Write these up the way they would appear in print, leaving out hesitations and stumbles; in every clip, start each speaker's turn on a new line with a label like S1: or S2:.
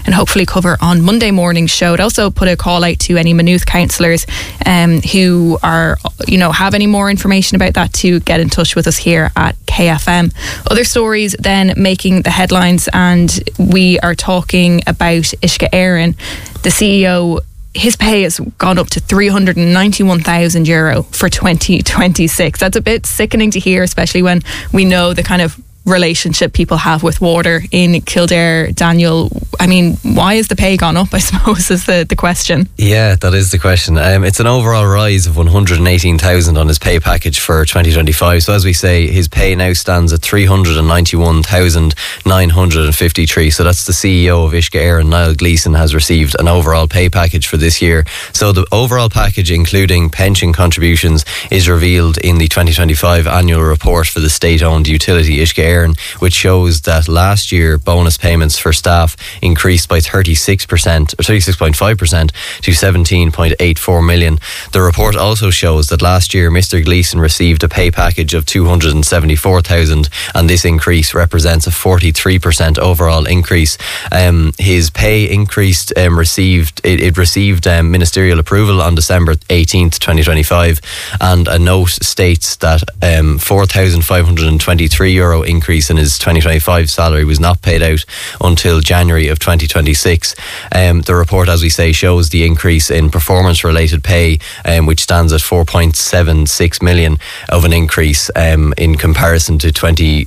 S1: and hopefully cover on Monday morning's show. I'd also put a call out to any Maynooth councillors who are, have any more information about that to get in touch with us here at KFM. Other stories then making the headlines, and we are talking about Uisce Éireann, the CEO. His pay has gone up to €391,000 for 2026. That's a bit sickening to hear, especially when we know the kind of relationship people have with water in Kildare. Daniel, I mean, why has the pay gone up, I suppose, is the question.
S2: Yeah, that is the question. It's an overall rise of 118,000 on his pay package for 2025. So as we say, his pay now stands at 391,953. So that's the CEO of Uisce Éireann, Niall Gleeson, has received an overall pay package for this year. So the overall package, including pension contributions, is revealed in the 2025 annual report for the state-owned utility Uisce Éireann, which shows that last year bonus payments for staff increased by 36% or 36.5% to 17.84 million. The report also shows that last year Mr. Gleeson received a pay package of 274,000, and this increase represents a 43% overall increase. His pay increased received ministerial approval on December 18th, 2025, and a note states that €4,523 increase in his 2025 salary was not paid out until January of 2026. The report, as we say, shows the increase in performance related pay, which stands at 4.76 million of an increase in comparison to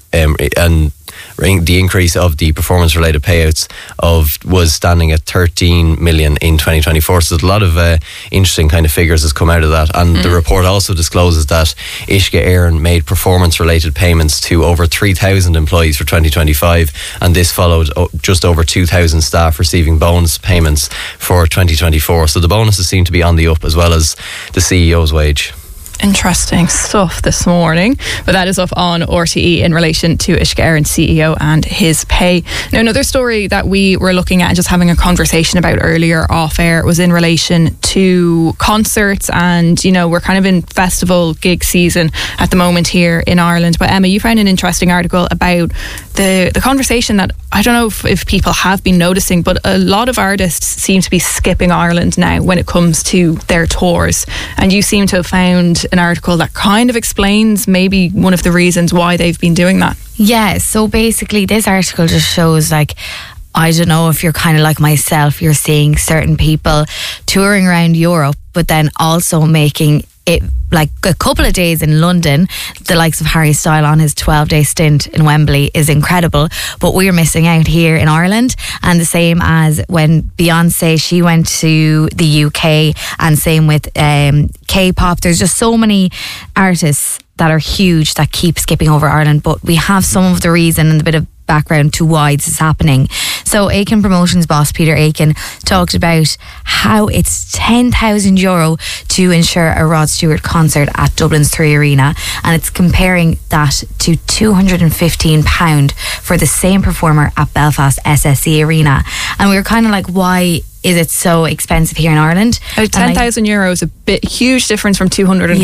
S2: and the increase of the performance related payouts was standing at 13 million in 2024. So there's a lot of interesting kind of figures has come out of that, and the report also discloses that Uisce Éireann made performance related payments to over 3,000 employees for 2025, and this followed just over 2,000 staff receiving bonus payments for 2024. So the bonuses seem to be on the up, as well as the CEO's wage.
S1: Interesting stuff this morning, but that is up on RTE in relation to Uisce Éireann CEO and his pay. Now, another story that we were looking at and just having a conversation about earlier off air was in relation to concerts, and we're kind of in festival gig season at the moment here in Ireland. But Emma, you found an interesting article about the conversation that I don't know if people have been noticing, but a lot of artists seem to be skipping Ireland now when it comes to their tours, and you seem to have found an article that kind of explains maybe one of the reasons why they've been doing that.
S3: Yeah, so basically this article just shows, I don't know if you're kind of like myself, you're seeing certain people touring around Europe, but then also making it like a couple of days in London. The likes of Harry Styles on his 12-day stint in Wembley is incredible, but we're missing out here in Ireland. And the same as when Beyonce, she went to the UK, and same with K-pop. There's just so many artists that are huge that keep skipping over Ireland, but we have some of the reason and a bit of background to why this is happening. So Aiken Promotions boss Peter Aiken talked about how it's €10,000 to ensure a Rod Stewart concert at Dublin's Three Arena, and it's comparing that to £215 for the same performer at Belfast SSE Arena. And we were kind of like, why is it so expensive here in Ireland?
S1: €10,000 is a bit huge difference from £215.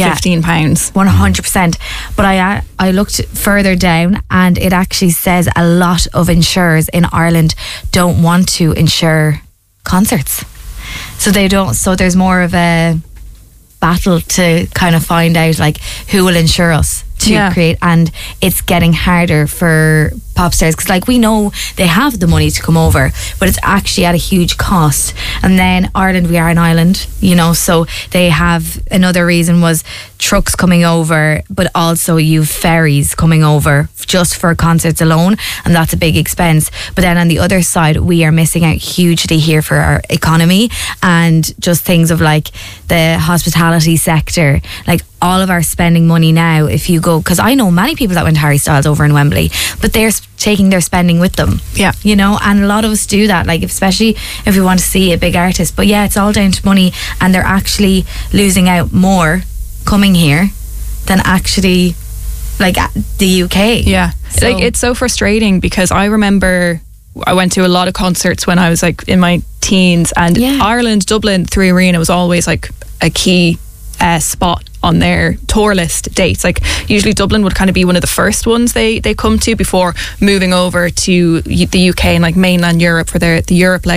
S3: 100%. But I looked further down, and it actually says a lot of insurers in Ireland don't want to insure concerts. So they don't. So there's more of a battle to kind of find out who will insure us to create, and it's getting harder for pop stars because we know they have the money to come over, but it's actually at a huge cost. And then Ireland, we are an island, so they have another reason was trucks coming over, but also you've ferries coming over just for concerts alone, and that's a big expense. But then on the other side, we are missing out hugely here for our economy, and just things of the hospitality sector, all of our spending money now, if you go, because I know many people that went to Harry Styles over in Wembley, but they're taking their spending with them.
S1: Yeah.
S3: And a lot of us do that, especially if we want to see a big artist. But yeah, it's all down to money, and they're actually losing out more coming here than actually the UK.
S1: Yeah. So, it's so frustrating because I remember I went to a lot of concerts when I was in my teens, and Ireland, Dublin, Three Arena was always a key spot on their tour list dates. Usually Dublin would kind of be one of the first ones they come to before moving over to the UK and mainland Europe for the Europe leg